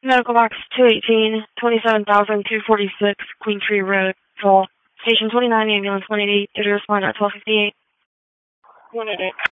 Medical box 218, 27,246, Queen Tree Road, call. Station 29, ambulance 188, did you respond at 1258? 188.